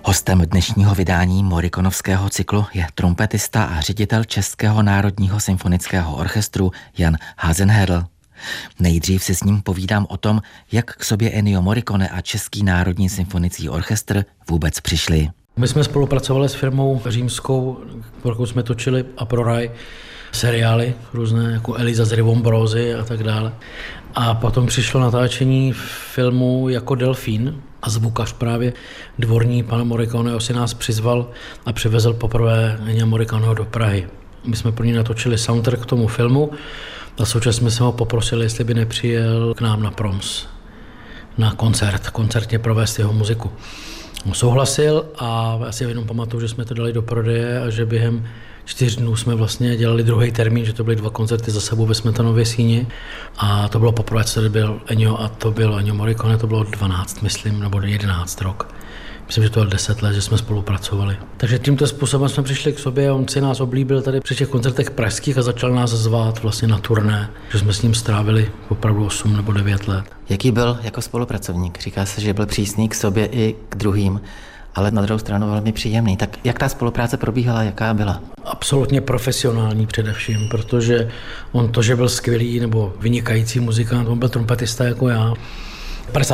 Hostem dnešního vydání Morriconovského cyklu je trumpetista a ředitel Českého národního symfonického orchestru Jan Hasenhedl. Nejdřív si s ním povídám o tom, jak k sobě Ennio Morricone a Český národní symfonický orchestr vůbec přišli. My jsme spolupracovali s firmou římskou, pokud jsme točili a pro Rai seriály různé, jako Eliza z Rivombrozy a tak dále. A potom přišlo natáčení filmu jako Delfín a zvukař právě dvorní pan Morricone si nás přizval a přivezl poprvé Ennio Morriconeho do Prahy. My jsme pro ní natočili soundtrack k tomu filmu a současně jsme ho poprosili, jestli by nepřijel k nám na Proms, na koncertně provést jeho muziku. On souhlasil a já si jenom pamatuju, že jsme to dali do prodeje a že během 4 dnů jsme vlastně dělali druhý termín, že to byly 2 koncerty za sebou ve Smetanově síni a to bylo poprvé, co tady byl Ennio a to byl Ennio Morricone, to bylo 12, myslím, nebo 11 rok. Myslím, že to bylo 10 let, že jsme spolupracovali. Takže tímto způsobem jsme přišli k sobě, on si nás oblíbil tady při těch koncertech pražských a začal nás zvát vlastně na turné, že jsme s ním strávili opravdu 8 nebo 9 let. Jaký byl jako spolupracovník? Říká se, že byl přísný k sobě i k druhým, ale na druhou stranu velmi příjemný. Tak jak ta spolupráce probíhala, jaká byla? Absolutně profesionální především, protože on to, že byl skvělý nebo vynikající muzikant, on byl trumpetista jako já.